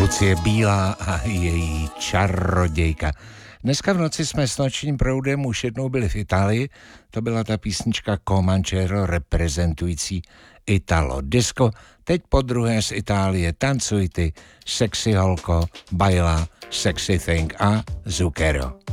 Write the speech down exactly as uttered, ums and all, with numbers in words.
Lucie Bílá a její čarodějka. Dneska v noci jsme s nočním proudem už jednou byli v Itálii. To byla ta písnička Comanchero reprezentující Italo disco. Teď po druhé z Itálie Tancuj ty, sexy holko, baila, sexy thing a Zucchero.